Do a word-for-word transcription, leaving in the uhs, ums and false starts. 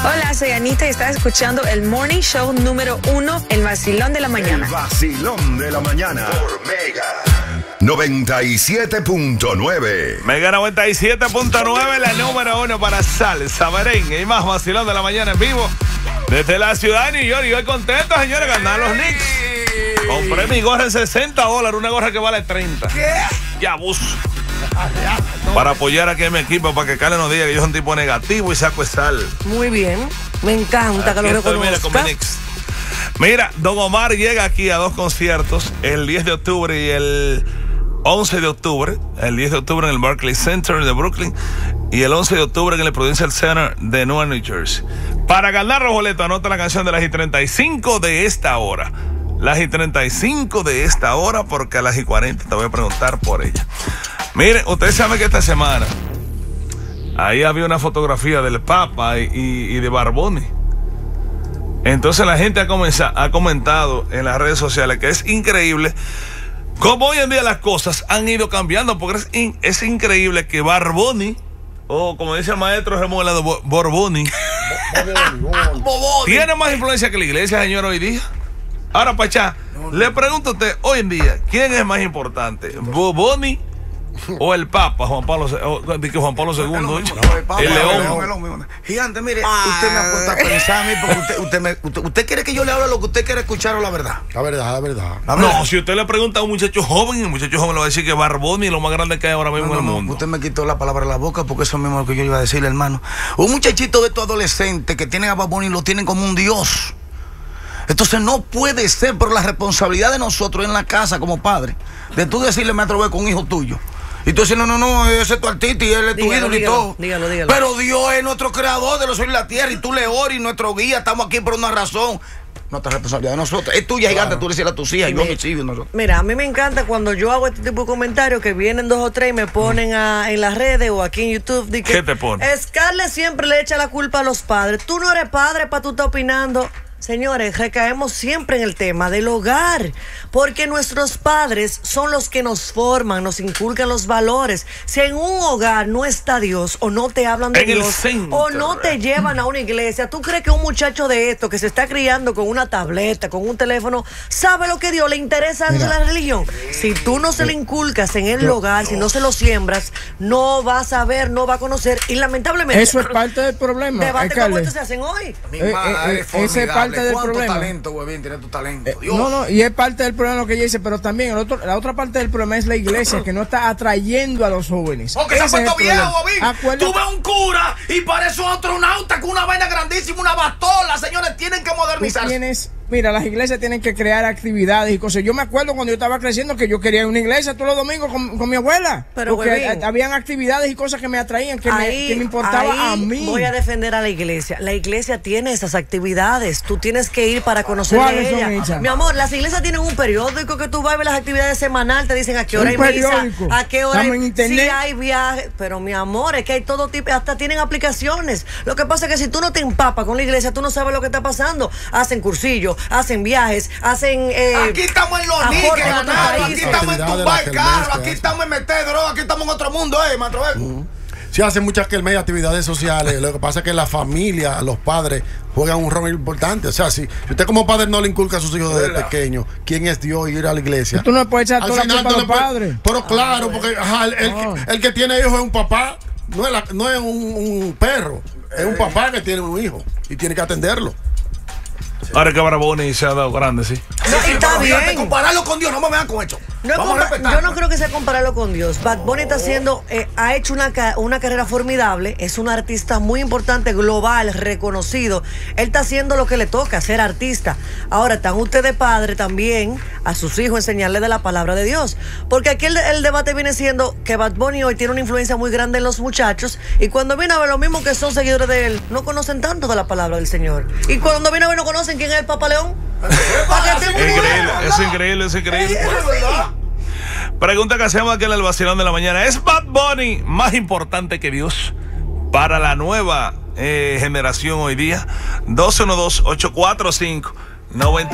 Hola, soy Anita y estás escuchando el Morning Show número uno, El Vacilón de la Mañana. El Vacilón de la Mañana por Mega noventa y siete punto nueve. Mega noventa y siete punto nueve, la número uno para salsa, merengue y más Vacilón de la Mañana en vivo desde la ciudad de New York. Y hoy contento, señores, ganar los Knicks. Compré mi gorra en sesenta dólares, una gorra que vale treinta. ¿Qué? ¡Qué abuso! Para apoyar aquí a mi equipo, para que Carlos nos diga que yo soy un tipo negativo y saco sal. Muy bien, me encanta aquí que lo estoy, reconozca. mira, con mi Knicks. Mira, Don Omar llega aquí a dos conciertos, el diez de octubre y el once de octubre. El diez de octubre en el Barclays Center de Brooklyn y el once de octubre en el Prudential Center de Newark, New Jersey. Para ganar los boletos, anota la canción de las y treinta y cinco de esta hora. Las y treinta y cinco de esta hora, porque a las y cuarenta te voy a preguntar por ella. Miren, ustedes saben que esta semana ahí había una fotografía del Papa y, y, y de Barboni. Entonces la gente ha, comenzado, ha comentado en las redes sociales que es increíble cómo hoy en día las cosas han ido cambiando, porque es, in, es increíble que Barboni, o como dice el maestro remodelado, Borboni, tiene más influencia que la iglesia, señor, hoy día. Ahora, Pachá, no, no. le pregunto a usted, hoy en día, ¿quién es más importante? ¿Borboni o el Papa, Juan Pablo, o, Juan Pablo segundo? No, el, Papa, el León. El León, León. Gigante, mire, ah. usted me apunta a pensar a mí, porque usted, usted, me, usted, usted quiere que yo le hable lo que usted quiere escuchar o la verdad. La verdad, la verdad. La verdad. No, si usted le pregunta a un muchacho joven, el muchacho joven le va a decir que Barboni es lo más grande que hay ahora mismo no, no, en el mundo. Usted me quitó la palabra de la boca, porque eso mismo es lo que yo iba a decirle, hermano. Un muchachito de estos adolescentes que tienen a Barboni lo tienen como un dios. Entonces no puede ser por la responsabilidad de nosotros en la casa como padres, de tú decirle, me atrevé con un hijo tuyo. Y tú dices, no, no, no, ese es tu artista y él es tu dígalo, ídolo y dígalo, todo. Dígalo, dígalo. Pero Dios es nuestro creador de los cielos y la tierra, y tú le oras y nuestro guía, estamos aquí por una razón. Nuestra responsabilidad de nosotros. Es tuya, gigante, claro. Tú le decías a tus hijas, yo a mis hijos. Nosotros. Mira, a mí me encanta cuando yo hago este tipo de comentarios que vienen dos o tres y me ponen a, en las redes o aquí en YouTube. De que ¿qué te pone? Scarlett siempre le echa la culpa a los padres. Tú no eres padre para tú estar opinando. Señores, recaemos siempre en el tema del hogar, porque nuestros padres son los que nos forman, nos inculcan los valores. Si en un hogar no está Dios, o no te hablan de en Dios, o no te llevan a una iglesia, ¿tú crees que un muchacho de esto, que se está criando con una tableta, con un teléfono, sabe lo que Dios le interesa de la religión? Si tú no se lo inculcas en el yo, hogar, si no se lo siembras, no va a saber, no va a conocer, y lamentablemente... Eso es parte del problema. Debate como estos se hacen hoy. Mi eh, madre, eh, ese es parte del ¿cuánto problema. talento, huevín, tiene tu talento? Eh, no, no, y es parte del problema lo que ella dice, pero también el otro, la otra parte del problema es la iglesia, que no está atrayendo a los jóvenes. Porque se ha puesto viejo, huevín. Tú ves un cura y parece un astronauta con una vaina grandísima, una bastola. Señores, tienen que modernizarse. Tienes, mira, las iglesias tienen que crear actividades y cosas. Yo me acuerdo cuando yo estaba creciendo que yo quería ir a una iglesia todos los domingos con, con mi abuela. Pero porque huevín, habían actividades y cosas que me atraían, que, ahí, me, que me importaba ahí a mí. Voy a defender a la iglesia. La iglesia tiene esas actividades. Tú tienes que ir para conocer de ella. Son, mi amor, las iglesias tienen un periódico que tú vas a ver las actividades semanales, te dicen a qué hora hay misa, a qué hora hay, si hay viaje. Pero mi amor, es que hay todo tipo, hasta tienen aplicaciones. Lo que pasa es que si tú no te empapas con la iglesia, tú no sabes lo que está pasando. Hacen cursillos, hacen viajes, hacen eh, aquí estamos en los niques, aquí estamos en tumbar carro, aquí estamos en meter droga, aquí estamos en otro mundo, eh, maestro. Uh-huh. Sí, hacen muchas que media actividades sociales. Lo que pasa es que la familia, los padres juegan un rol importante. O sea, si, si usted como padre no le inculca a sus hijos desde pequeños quién es Dios y ir a la iglesia, tú no puedes echar toda la culpa a los padres. Pero claro, porque ajá, el, el, el, el que tiene hijos es un papá, no es, la, no es un, un perro, es un papá que tiene un hijo y tiene que atenderlo. Ahora que Barboni se ha dado grande, sí. No, sí, está bien. Fíjate, compararlo con Dios, no me vean con esto. No yo no creo que sea compararlo con Dios. Bad Bunny está haciendo, eh, ha hecho una, una carrera formidable. Es un artista muy importante, global, reconocido. Él está haciendo lo que le toca, ser artista. Ahora, están ustedes padres también a sus hijos enseñarles de la palabra de Dios. Porque aquí el, el debate viene siendo que Bad Bunny hoy tiene una influencia muy grande en los muchachos. Y cuando viene a ver, los mismos que son seguidores de él, no conocen tanto de la palabra del Señor. Y cuando viene a ver, no conocen quién es el Papa León. Es increíble, es increíble, es increíble. Pregunta que hacemos aquí en el Vacilón de la Mañana: ¿es Bad Bunny más importante que Dios para la nueva eh, generación hoy día? dos uno dos, ocho cuatro cinco, nueve